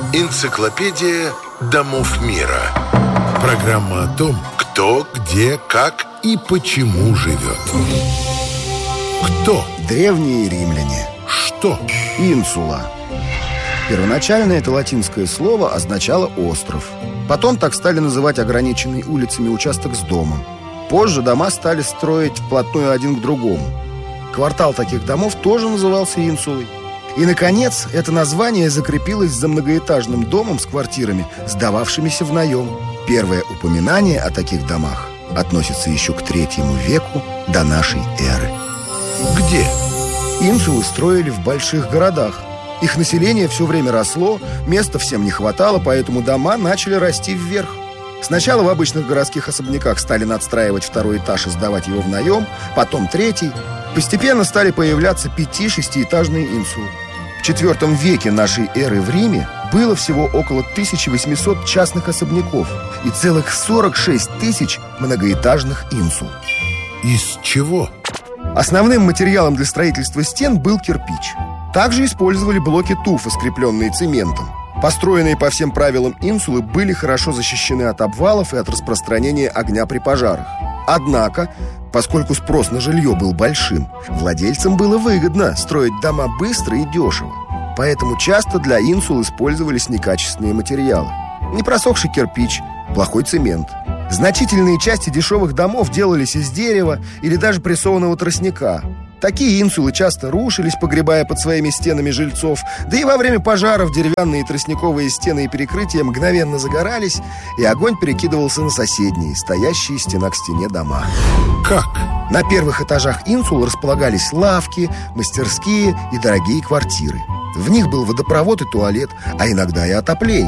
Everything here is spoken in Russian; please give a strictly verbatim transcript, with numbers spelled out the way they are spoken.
Энциклопедия домов мира. Программа о том, кто, где, как и почему живет. Кто? Древние римляне. Что? Инсула. Первоначально это латинское слово означало «остров». Потом так стали называть ограниченный улицами участок с домом. Позже дома стали строить вплотную один к другому. Квартал таких домов тоже назывался инсулой. И, наконец, это название закрепилось за многоэтажным домом с квартирами, сдававшимися в наем. Первое упоминание о таких домах относится еще к третьему веку до нашей эры. Где? Инсулы строили в больших городах. Их население все время росло, места всем не хватало, поэтому дома начали расти вверх. Сначала в обычных городских особняках стали надстраивать второй этаж и сдавать его в наем, потом третий. Постепенно стали появляться пяти-шестиэтажные инсулы. В четвертом веке нашей эры в Риме было всего около тысяча восемьсот частных особняков и целых сорок шесть тысяч многоэтажных инсул. Из чего? Основным материалом для строительства стен был кирпич. Также использовали блоки туфа, скрепленные цементом. Построенные по всем правилам инсулы были хорошо защищены от обвалов и от распространения огня при пожарах. Однако, поскольку спрос на жилье был большим, владельцам было выгодно строить дома быстро и дешево. Поэтому часто для инсул использовались некачественные материалы. Непросохший кирпич, плохой цемент. Значительные части дешевых домов делались из дерева или даже прессованного тростника. Такие инсулы часто рушились, погребая под своими стенами жильцов. Да и во время пожаров деревянные тростниковые стены и перекрытия мгновенно загорались, и огонь перекидывался на соседние, стоящие стена к стене дома. Как? На первых этажах инсул располагались лавки, мастерские и дорогие квартиры. В них был водопровод и туалет, а иногда и отопление.